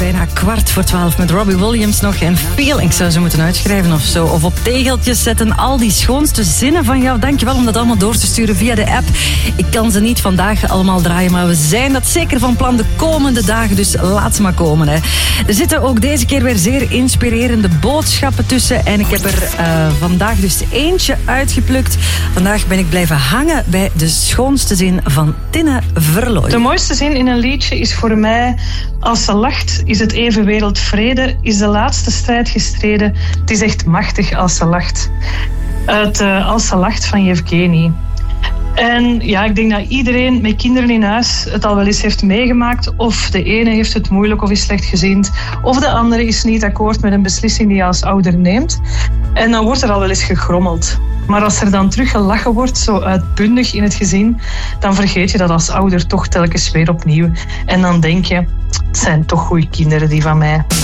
bijna 11:15 met Robbie Williams nog. En ik zou ze moeten uitschrijven of zo. Of op tegeltjes zetten. Al die schoonste zinnen van jou. Dankjewel om dat allemaal door te sturen via de app. Ik kan ze niet vandaag allemaal draaien, maar we zijn dat zeker van plan de komende dagen. Dus laat ze maar komen. Hè. Er zitten ook deze keer weer zeer inspirerende boodschappen tussen. En ik heb er vandaag dus eentje uitgeplukt. Vandaag ben ik blijven hangen bij de schoonste zin van Tinne Verlooy. De mooiste zin in een liedje is voor mij: als ze lacht, is het even wereldvrede, is de laatste strijd gestreden. Het is echt machtig als ze lacht. Uit Als ze lacht van Yevgeny. En ja, ik denk dat iedereen met kinderen in huis het al wel eens heeft meegemaakt. Of de ene heeft het moeilijk of is slechtgezind. Of de andere is niet akkoord met een beslissing die je als ouder neemt. En dan wordt er al wel eens gegrommeld. Maar als er dan terug gelachen wordt, zo uitbundig in het gezin, dan vergeet je dat als ouder toch telkens weer opnieuw. En dan denk je, het zijn toch goede kinderen die van mij.